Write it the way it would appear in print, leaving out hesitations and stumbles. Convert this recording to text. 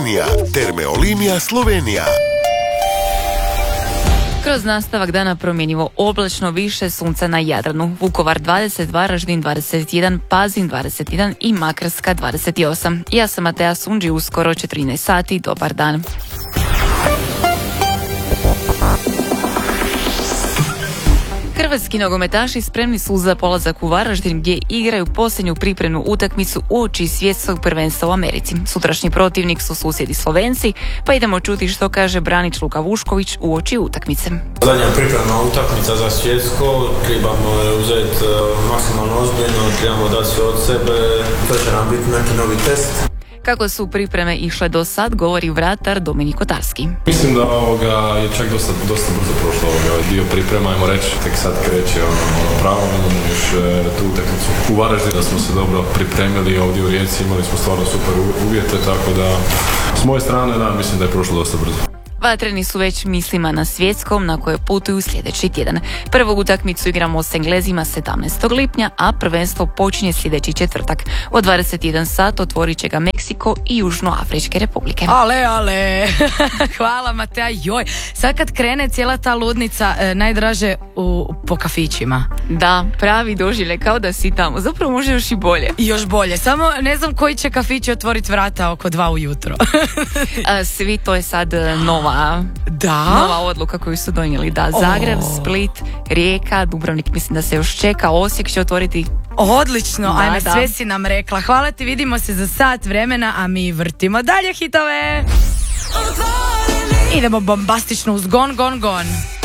Slovenija, Termeolinija Slovenija. Kroz nastavak dana promjenjivo oblačno, više sunca na Jadranu. Vukovar 20, Varaždin 21, Pazin 21 i Makarska 28. Ja sam Matea Sundži, uskoro 14 sati, dobar dan. Hrvatski nogometaši spremni su za polazak u Varaždin gdje igraju posljednju pripremnu utakmicu uoči svjetskog prvenstva u Americi. Sutrašnji protivnik su susjedi Slovenci, pa idemo čuti što kaže branič Luka Vušković uoči utakmice. Zadnja pripremna utakmica za svjetsko, trebamo je uzeti maksimalno ozbiljno, trebamo dati sve od sebe, to će nam biti neki novi test. Kako su pripreme išle do sad, govori vratar Dominik Kotarski. Mislim da je čak dosta brzo prošlo dio priprema, ajmo reći, tek sad kreće pravo, imamo još tu utakmicu u Varaždinu, da smo se dobro pripremili ovdje u Rijeci, imali smo stvarno super uvjete, tako da s moje strane da, mislim da je prošlo dosta brzo. Vatreni su već mislima na svjetskom na koje putuju sljedeći tjedan. Prvu utakmicu igramo s Englezima 17. lipnja, a prvenstvo počinje sljedeći četvrtak. Od 21 sat otvorit će ga Meksiko i Južnoafričke republike. Ale, hvala Matea, joj. Sad kad krene cijela ta ludnica, najdraže po kafićima. Da, pravi doživljaj, kao da si tamo. Zapravo može još i bolje. Još bolje, samo ne znam koji će kafići otvoriti vrata oko 2 ujutro. Svi, to je sad nova odluka koju su donijeli. Da, Zagreb, Split, Rijeka, Dubrovnik mislim da se još čeka, Osijek će otvoriti. Odlično, ajme, sve si nam rekla. Hvala ti, vidimo se za sat vremena, a mi vrtimo dalje hitove. Idemo bombastično uz Gon, Gon, Gon.